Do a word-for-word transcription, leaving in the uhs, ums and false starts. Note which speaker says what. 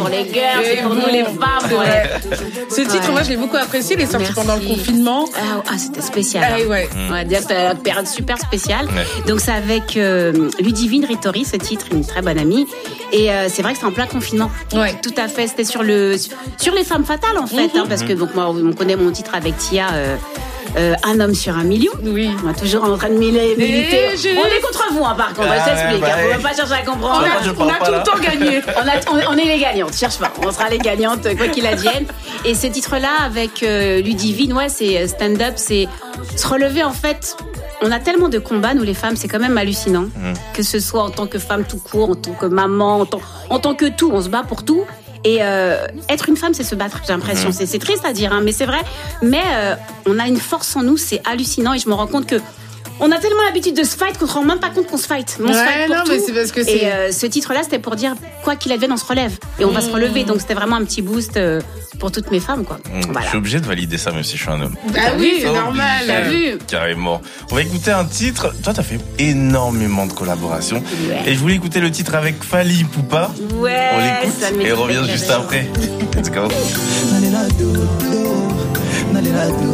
Speaker 1: pour les girls, c'est pour nous les femmes. Pour les...
Speaker 2: Ce titre, ouais. moi, je l'ai beaucoup apprécié. Il est sorti
Speaker 1: Merci.
Speaker 2: pendant le confinement.
Speaker 1: Ah, ah c'était spécial.
Speaker 2: Ah, ouais.
Speaker 1: On va dire que c'était une période super spéciale.
Speaker 3: Ouais.
Speaker 1: Donc, c'est avec euh, Ludivine Ritori, ce titre, une très bonne amie. Et euh, c'est vrai que c'est en plein confinement.
Speaker 2: Ouais.
Speaker 1: Tout à fait. C'était sur le sur les femmes fatales, en fait.
Speaker 2: Mm-hmm.
Speaker 1: Hein, parce que donc, moi, on connaît mon titre avec Tia. Euh, Euh, un homme sur un million.
Speaker 2: Oui.
Speaker 1: On est toujours en train de militer. militer.
Speaker 2: je...
Speaker 1: On est contre vous, hein, par contre.
Speaker 3: Ah,
Speaker 1: je t'explique.
Speaker 3: bah,
Speaker 1: Hein,
Speaker 3: ouais.
Speaker 1: faut pas chercher à comprendre.
Speaker 2: On a,
Speaker 3: je
Speaker 2: on
Speaker 3: parle
Speaker 2: a
Speaker 3: pas,
Speaker 2: tout
Speaker 3: là.
Speaker 2: le temps gagné.
Speaker 1: On, a, on, on est les gagnantes, cherche pas. On sera les gagnantes, quoi qu'il advienne. Et ce titre-là, avec euh, Ludivine, ouais, c'est stand-up, c'est se relever, en fait. On a tellement de combats, nous les femmes, c'est quand même hallucinant. Mmh. Que ce soit en tant que femme tout court, en tant que maman, en tant, en tant que tout, on se bat pour tout. Et euh, être une femme, c'est se battre, j'ai l'impression. Mmh. C'est, c'est triste à dire, hein, mais c'est vrai. Mais euh, on a une force en nous, c'est hallucinant. Et je me rends compte que on a tellement l'habitude de se fight qu'on ne se rend même pas compte qu'on se fight. Mais on
Speaker 2: ouais,
Speaker 1: se fight pour
Speaker 2: non,
Speaker 1: tout.
Speaker 2: mais c'est parce que c'est...
Speaker 1: Et euh, ce titre-là, c'était pour dire, quoi qu'il advienne, on se relève. Et on mmh. va se relever. Donc, c'était vraiment un petit boost euh, pour toutes mes femmes, quoi.
Speaker 3: Mmh.
Speaker 1: Voilà.
Speaker 3: Je suis obligé de valider ça, même si je suis un homme.
Speaker 2: Ah oui, c'est
Speaker 3: oh,
Speaker 2: normal.
Speaker 1: T'as vu ?
Speaker 3: Carrément. On va écouter un titre. Toi, t'as fait énormément de collaborations. Ouais. Et je voulais écouter le titre avec Fally Ipupa.
Speaker 1: Ouais.
Speaker 3: On l'écoute
Speaker 1: ça
Speaker 3: et on revient juste après. Let's go.